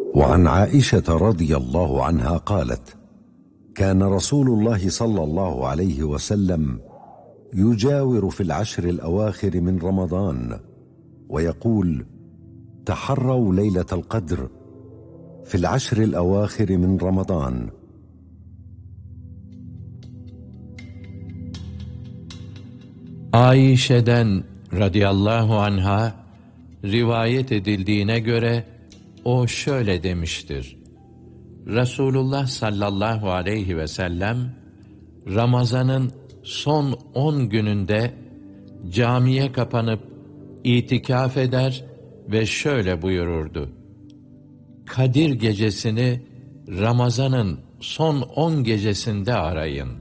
وعن عائشة رضي الله عنها قالت: كان رسول الله صلى الله عليه وسلم يجاور في العشر الأواخر من رمضان ويقول: تحروا ليلة القدر في العشر الأواخر من رمضان. Ayşe'den radıyallahu anha rivayet edildiğine göre o şöyle demiştir: Resulullah sallallahu aleyhi ve sellem Ramazan'ın son 10 gününde camiye kapanıp itikaf eder ve şöyle buyururdu: Kadir gecesini Ramazan'ın son 10 gecesinde arayın.